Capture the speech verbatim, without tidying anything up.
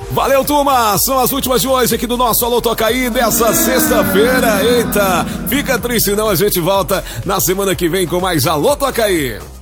Valeu, turma! São as últimas de hoje aqui do nosso Alô Toca Aí dessa sexta-feira. Eita, fica triste não, a gente volta na semana que vem com mais Alô Toca Aí.